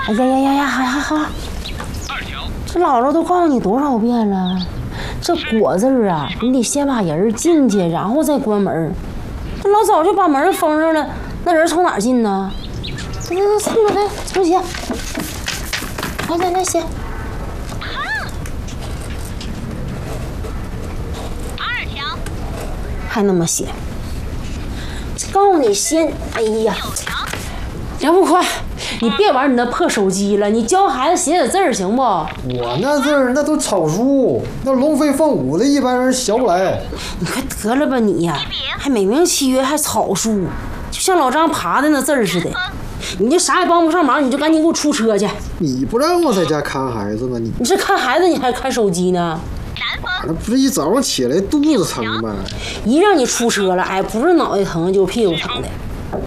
哎呀呀呀呀，好！这姥姥都告诉你多少遍了，这果字儿啊，你得先把人进去，然后再关门。这老早就把门封上了，那人从哪儿进呢？来，重写。来写。2条。还那么写？告诉你先，哎呀，杨富宽，你别玩你那破手机了，你教孩子写点字儿行不？ 我那字儿那都草书，那龙飞凤舞的，一般人学不来。 你快得了吧你呀，还美名其曰还草书，就像老张爬的那字儿似的。你这啥也帮不上忙，你就赶紧给我出车去。 你不让我在家看孩子吗？你是看孩子，你还看手机呢？ 那不是一早上起来肚子疼吗？ 一让你出车了，哎，不是脑袋疼就是屁股疼的。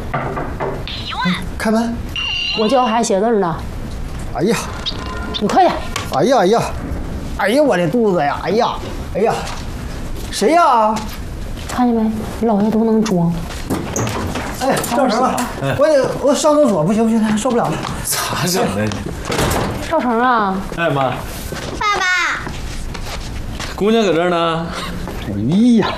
开门！ 我教孩子写字呢。 哎呀， 你快点！ 哎呀，我的肚子呀！哎呀，谁呀？ 看见没？老爷都能装。 哎，赵成啊，我上厕所不行，受不了了。 咋整的？ 赵成啊！ 哎妈， 爸爸， 姑娘搁这儿呢。 哎呀，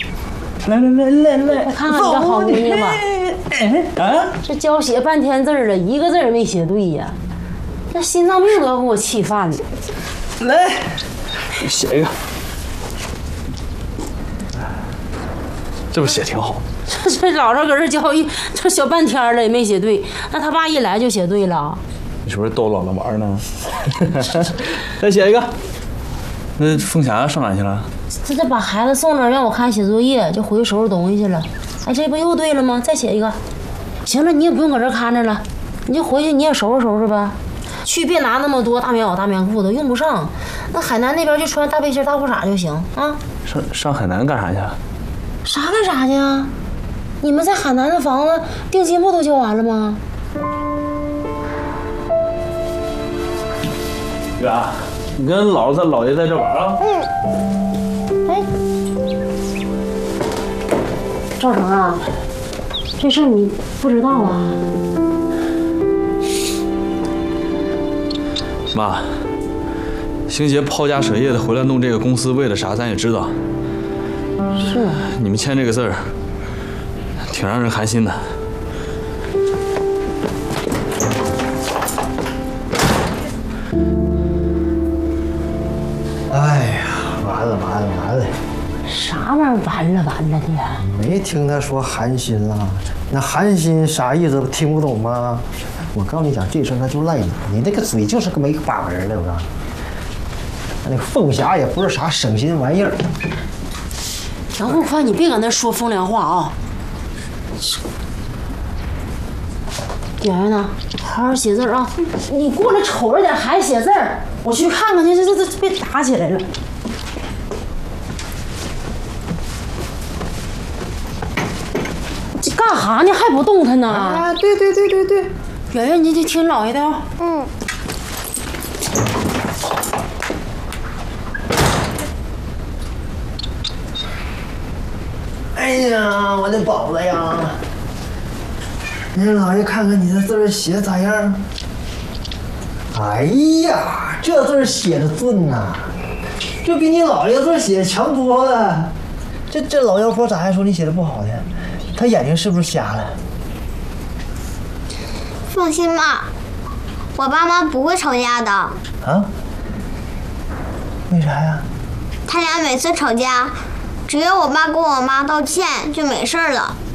来， 看看你这好姑娘吧。这教写半天字了，一个字也没写对呀，那心脏病都要给我气犯了。 来，写一个。这不写挺好。 这老师搁这教这小半天了也没写对，那他爸一来就写对了。 你是不是逗姥姥玩呢？再写一个。那凤霞上哪去了？ 这把孩子送这儿让我看写作业，就回去收拾东西去了。哎，这不又对了吗？再写一个。行了，你也不用搁这儿看着了，你就回去你也收拾收拾吧。去别拿那么多大棉袄大棉裤都用不上，那海南那边就穿大背心大裤衩就行啊。 上海南干啥去？ 啥干啥去啊？你们在海南的房子定金不都交完了吗？ 远，你跟姥姥姥爷在这玩啊？ 哎，赵成啊，这事你不知道啊？ 妈，星杰抛家舍业的回来弄这个公司，为了啥咱也知道。 是啊。 你们签这个字儿，挺让人寒心的。 哎呀，完了！ 啥玩意儿完了的？ 没听他说寒心了，那寒心啥意思？听不懂吗？我告诉你讲，这事那就赖你那个嘴就是个没把门的。我告诉你，那个凤霞也不是啥省心玩意儿。 杨富宽，你别搁那说风凉话啊！圆圆呢？好好写字啊！你过来瞅着点孩子写字儿，我去看看去，这别打起来了。这干啥呢？还不动弹呢？ 啊，对， 圆圆，你得听姥爷的啊。 哎呀，我的宝子呀！你让老爷看看你这字儿写咋样？哎呀，这字儿写的俊呐，这比你姥爷字写强多了。这老妖婆咋还说你写的不好呢？她眼睛是不是瞎了？ 放心吧，我爸妈不会吵架的。 啊？为啥呀？ 他俩每次吵架，只要我爸跟我妈道歉就没事了。